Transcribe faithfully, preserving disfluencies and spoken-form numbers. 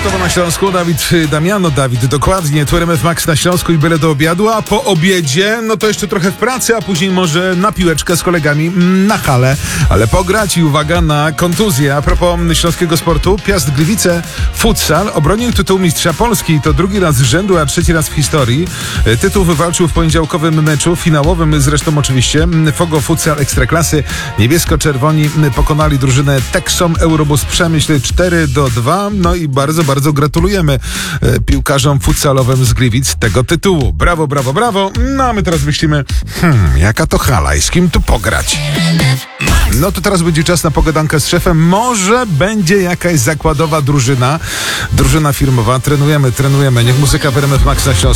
sportowo na Śląsku. Dawid Damiano, Dawid, dokładnie. Tu R M F Max na Śląsku i byle do obiadu, a po obiedzie, no to jeszcze trochę w pracy, a później może na piłeczkę z kolegami na halę. Ale pograć i uwaga na kontuzję. A propos śląskiego sportu, Piast Gliwice Futsal obronił tytuł mistrza Polski. To drugi raz z rzędu, a trzeci raz w historii. Tytuł wywalczył w poniedziałkowym meczu, finałowym zresztą oczywiście. Fogo Futsal Ekstraklasy. Niebiesko-czerwoni pokonali drużynę Texom Eurobus Przemyśl cztery do dwa. No i bardzo, bardzo gratulujemy e, piłkarzom futsalowym z Gliwic tego tytułu. Brawo, brawo, brawo. No a my teraz myślimy, hmm, jaka to hala i z kim tu pograć? No to teraz będzie czas na pogadankę z szefem. Może będzie jakaś zakładowa drużyna, drużyna firmowa. Trenujemy, trenujemy. Niech muzyka w R M F Max na Śląsku.